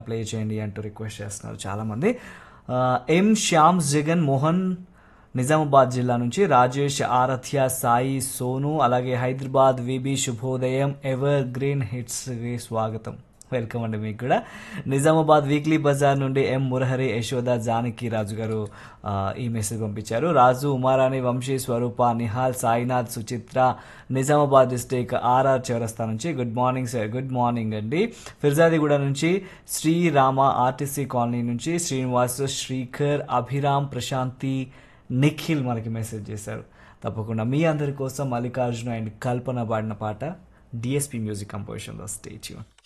Play చేయండి అంటూ request చేస్తున్నారు చాలామంది. ఎం శ్యామ్ జగన్ మోహన్ నిజామాబాద్ జిల్లా నుంచి, రాజేష్ ఆరాధ్య, సాయి సోను, అలాగే హైదరాబాద్ విబి శుభోదయం, ఎవర్ గ్రీన్ హిట్స్కి స్వాగతం. వెల్కమ్ అండి మీకు కూడా. నిజామాబాద్ వీక్లీ బజార్ నుండి ఎం మురహరి, యశోద, జానకి రాజు గారు ఈ మెసేజ్ పంపించారు. రాజు, ఉమారాణి, వంశీ, స్వరూప, నిహాల్, సాయినాథ్, సుచిత్ర, నిజామాబాద్ డిస్టిక్ ఆర్ఆర్ చౌరస్తా నుంచి good morning sir. Good morning అండి. ఫిర్జాదిగూడ నుంచి శ్రీరామ, ఆర్టీసీ కాలనీ నుంచి శ్రీనివాస్, శ్రీకర్, అభిరామ్, ప్రశాంతి, నిఖిల్ మనకి మెసేజ్ చేశారు. తప్పకుండా మీ అందరి కోసం మల్లికార్జున అండ్ కల్పన పాడిన పాట డిఎస్పి మ్యూజిక్ కంపోజిషన్లో. Stay tune.